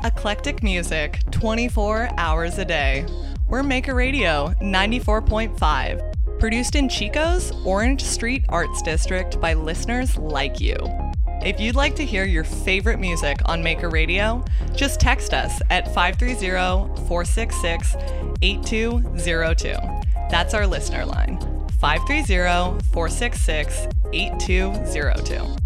Eclectic music 24 hours a day. We're Maker Radio 94.5, produced in Chico's Orange Street Arts District by listeners like you. If you'd like to hear your favorite music on Maker Radio, just text us at 530-466-8202. That's our listener line, 530-466-8202.